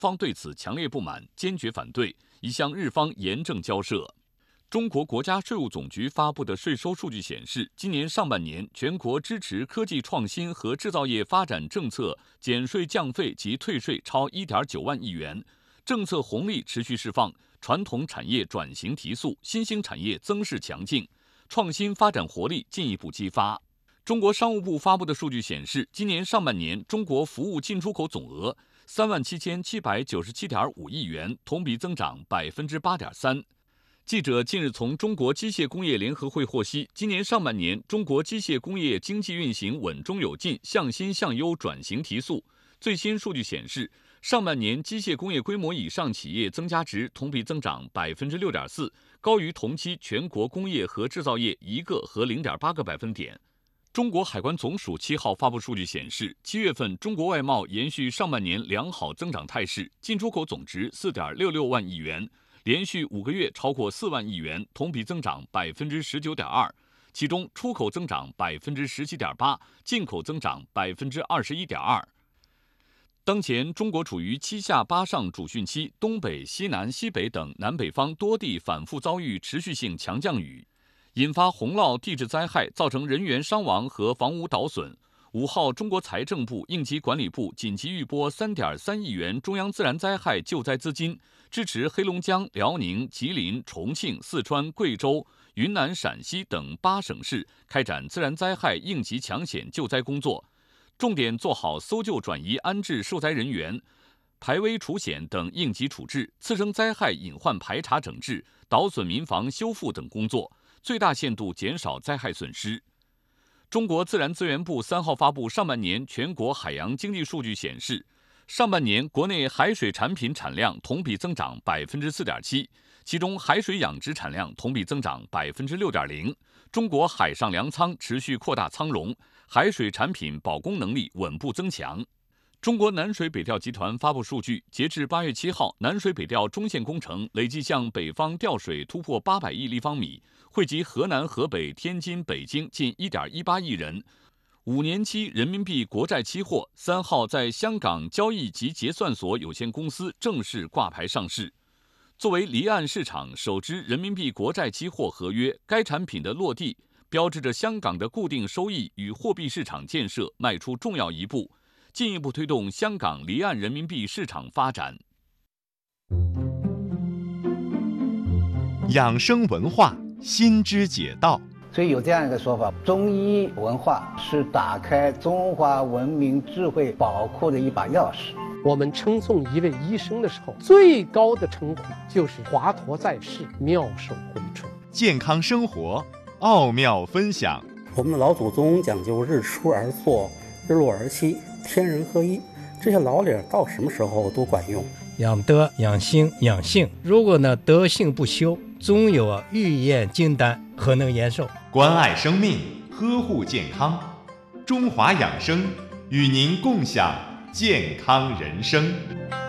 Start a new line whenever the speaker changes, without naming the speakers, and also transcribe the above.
方对此强烈不满，坚决反对，已向日方严正交涉。中国国家税务总局发布的税收数据显示，今年上半年全国支持科技创新和制造业发展政策减税降费及退税超1.9万亿元，政策红利持续释放，传统产业转型提速，新兴产业增势强劲，创新发展活力进一步激发。中国商务部发布的数据显示，今年上半年中国服务进出口总额37797.5亿元，同比增长8.3%。记者近日从中国机械工业联合会获悉，今年上半年中国机械工业经济运行稳中有进，向新向优转型提速。最新数据显示，上半年机械工业规模以上企业增加值同比增长6.4%，高于同期全国工业和制造业1个和0.8个百分点。中国海关总署7号发布数据显示，7月份中国外贸延续上半年良好增长态势，进出口总值4.66万亿元，连续5个月超过4万亿元，同比增长19.2%，其中出口增长17.8%，进口增长21.2%。当前中国处于7下8上主汛期，东北、西南、西北等南北方多地反复遭遇持续性强降雨，引发洪涝地质灾害，造成人员伤亡和房屋倒损。5号，中国财政部、应急管理部紧急预拨3.3亿元中央自然灾害救灾资金，支持黑龙江、辽宁、吉林、重庆、四川、贵州、云南、陕西等8省市开展自然灾害应急抢险救灾工作，重点做好搜救转移安置受灾人员、排危除险等应急处置、次生灾害隐患排查整治、倒损民房修复等工作，最大限度减少灾害损失。中国自然资源部3号发布上半年全国海洋经济数据显示，上半年国内海水产品产量同比增长4.7%，其中海水养殖产量同比增长6.0%。中国海上粮仓持续扩大仓容，海水产品保供能力稳步增强。中国南水北调集团发布数据，截至8月7号，南水北调中线工程累计向北方调水突破800亿立方米，惠及河南、河北、天津、北京近1.18亿人。5年期人民币国债期货3号在香港交易及结算所有限公司正式挂牌上市。作为离岸市场首支人民币国债期货合约，该产品的落地标志着香港的固定收益与货币市场建设迈出重要一步，进一步推动香港离岸人民币市场发展。
养生文化，心知解道。
所以有这样一个说法，中医文化是打开中华文明智慧宝库的一把钥匙。
我们称颂一位医生的时候，最高的称呼就是华佗在世，妙手回春。
健康生活，奥妙分享。
我们的老祖宗讲究日出而作，日落而息，天人合一，这些老理到什么时候都管用。
养德、养心、养性，如果呢德性不修，总有欲验金丹，何能延寿？
关爱生命，呵护健康，中华养生与您共享健康人生。